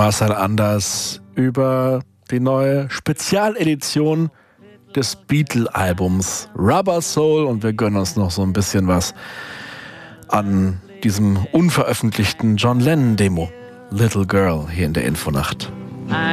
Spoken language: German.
Marcel Anders über die neue Spezialedition des Beatle-Albums Rubber Soul, und wir gönnen uns noch so ein bisschen was an diesem unveröffentlichten John Lennon-Demo Little Girl hier in der Infonacht.